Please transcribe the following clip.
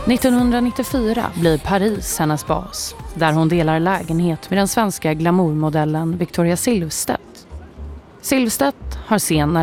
1994 blir Paris hennes bas, där hon delar lägenhet med den svenska glamourmodellen Victoria Silvstedt. Silvstedt har senare